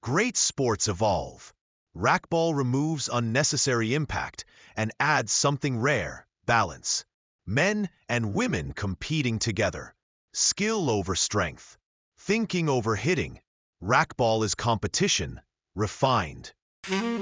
Great sports evolve. Racquetball removes unnecessary impact and adds something rare, balance. Men and women competing together. Skill over strength. Thinking over hitting. Racquetball is competition, refined.